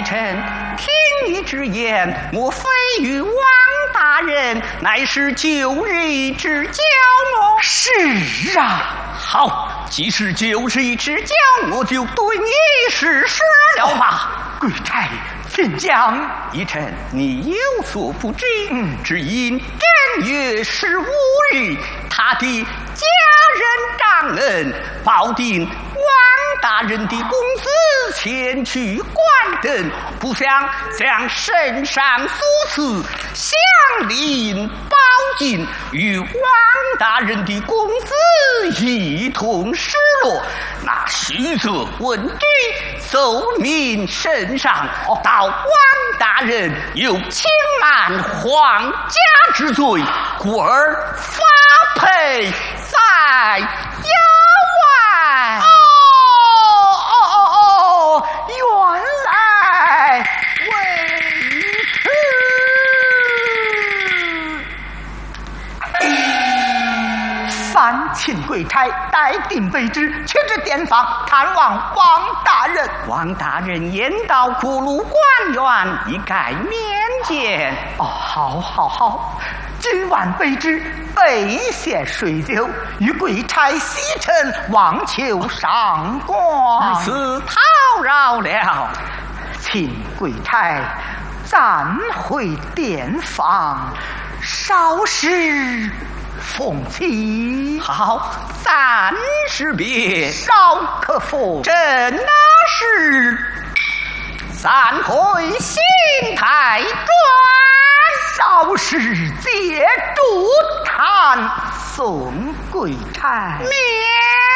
臣听你之言，莫非与王大人乃是旧日之交么？ 是啊。 好，既是旧日之交，我就对你实施了吧。 贵差，请讲。 一臣，你有所不知，只因正月15日，他的家人长恩保定王大人的公子前去观灯，不想将圣上所赐祥林宝镜与王大人的公子一同失落。那虚则闻之，奏明圣上，到王大人有轻慢皇家之罪，故而发配在衙外。 原来为此。烦请贵差待定为之，去至殿房看望王大人。 王大人言到过路官员，一概面见。 好，今晚备之，备献水酒，与贵差西臣望求上官。 此叨扰了， 请贵差暂回殿房，稍事奉起。 好，暂时别， 稍可否？ 朕那是暂回新台转。 稍事接主禅送贵差。 免。